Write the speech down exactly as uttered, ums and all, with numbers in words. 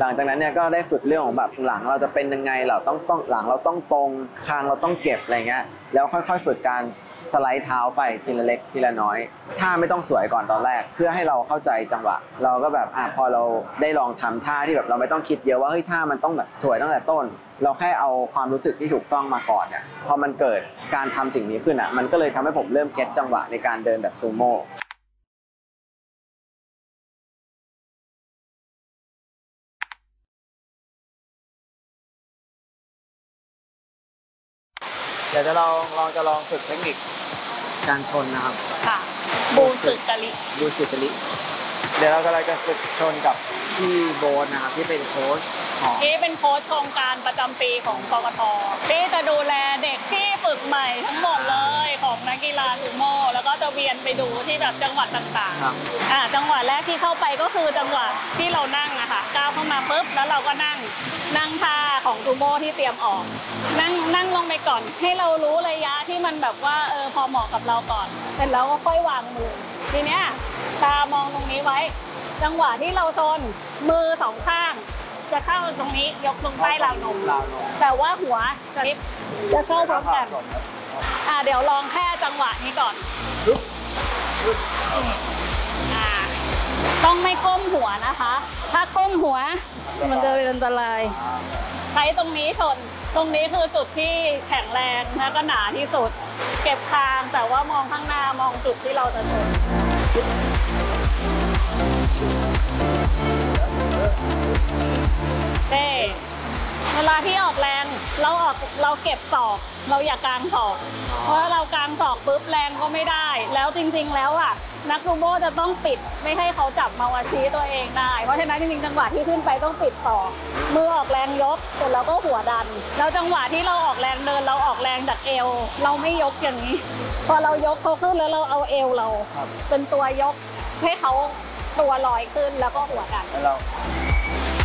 หลังจากนั้นเนี่ยก็ได้ฝึกเรื่องของแบบหลังเราจะเป็นยังไงเราต้องต้องหลังเราต้องตรงคางเราต้องเก็บอะไรเงี้ยแล้วค่อยๆฝึกการสไลด์เท้าไปทีละเล็กทีละน้อยท่าไม่ต้องสวยก่อนตอนแรกเพื่อให้เราเข้าใจจังหวะเราก็แบบอ่ะพอเราได้ลองทำท่าที่แบบเราไม่ต้องคิดเยอะว่าเฮ้ยท่ามันต้องแบบสวยตั้งแต่ต้นเราแค่เอาความรู้สึกที่ถูกต้องมาก่อนเนี่ยพอมันเกิดการทำสิ่งนี้ขึ้นอ่ะมันก็เลยทำให้ผมเริ่มเก็ตจังหวะในการเดินแบบซูโม่เดี๋ยวจะลองลองจะลองฝึกเทคนิคการชนนะครับค่ะบูสึกะลิบูสึกะลิเดี๋ยวเรากำลังจะฝึกชนกับพี่โบ๊ทนะครับที่เป็นโค้ชของที่เป็นโค้ชโครงการประจำปีของกกท.ที่จะดูแลเด็กที่ฝึกใหม่ทั้งหมดเลยของนักกีฬาซูโม่แล้วก็จะเวียนไปดูที่แบบจังหวัดต่างๆอ่าจังหวะแรกที่เข้าไปก็คือจังหวะที่เรานั่งอะค่ะก้าวเข้ามาปุ๊บแล้วเราก็นั่งนั่งท่าของซูโม่ที่เตรียมออกนั่งนั่งลงไปก่อนให้เรารู้ระยะที่มันแบบว่าเออพอเหมาะกับเราก่อนเสร็จแล้วก็ค่อยวางมือทีเนี้ยตามองตรงนี้ไว้จังหวะที่เราชนมือสองข้างจะเข้าตรงนี้ยกลงใต้ราวนมแต่ว่าหัวจะจะเข้าพร้อมกันอ่าเดี๋ยวลองแค่จังหวะนี้ก่อนอ่าต้องไม่ก้มหัวนะคะถ้าก้มหัวมันจะเป็นอันตรายใช้ตรงนี้ชนตรงนี้คือจุดที่แข็งแรงและก็หนาที่สุดเก็บคางแต่ว่ามองข้างหน้ามองจุดที่เราจะชนเวลาที่ออกแรงเราออกเราเก็บศอกเราอย่ากางศอกเพราะเรากางศอกปุ๊บแรงก็ไม่ได้แล้วจริงๆแล้วอ่ะนักซูโม่จะต้องปิดไม่ให้เขาจับมาวาชีตัวเองได้เพราะฉะนั้นจริงๆจังหวะที่ขึ้นไปต้องปิดศอกมือออกแรงยกเสร็จแล้วก็หัวดันแล้วจังหวะที่เราออกแรงเดินเราออกแรงจากเอวเราไม่ยกอย่างนี้พอเรายกเขาขึ้นแล้วเราเอาเอวเราเป็นตัวยกให้เขาตัวลอยขึ้นแล้วก็หัวดัน